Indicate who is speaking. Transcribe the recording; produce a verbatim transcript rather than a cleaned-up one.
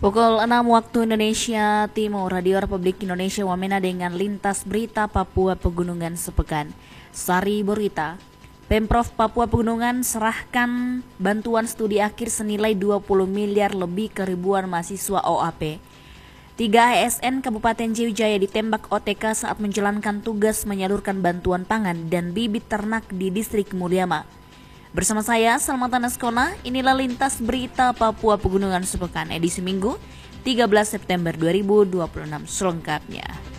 Speaker 1: Pukul enam waktu Indonesia Timur, Radio Republik Indonesia Wamena dengan lintas berita Papua Pegunungan sepekan. Sari berita, Pemprov Papua Pegunungan serahkan bantuan studi akhir senilai dua puluh miliar lebih ke ribuan mahasiswa O A P. Tiga A S N Kabupaten Jaya ditembak O T K saat menjalankan tugas menyalurkan bantuan pangan dan bibit ternak di distrik Mulyama. Bersama saya, Salmatan Eskona, inilah lintas berita Papua Pegunungan sepekan edisi Minggu, tiga belas September dua ribu dua puluh enam selengkapnya.